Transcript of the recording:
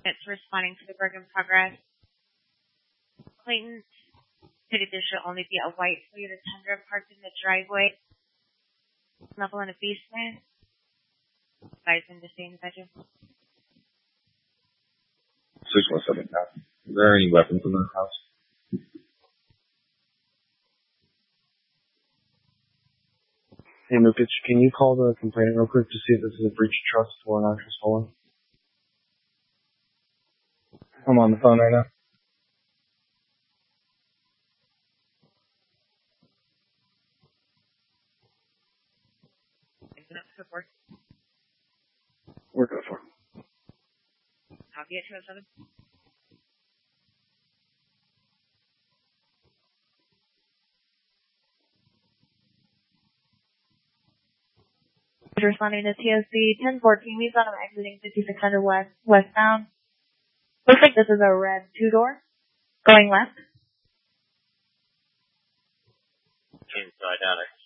It's responding to the work in progress. Clayton stated there should only be a white Toyota Tundra parked in the driveway. Level in the basement. Advise him to stay in the bedroom. 617 now. Is there any weapons in the house? Hey, Mukich, can you call the complainant real quick to see if this is a breach of trust or an actual stolen? I'm on the phone right now. Support. We're good for. Copy at 207. Responding to TSC 1014. We've got him exiting 5600 westbound. Looks like this is a red two-door. Going left. Inside out.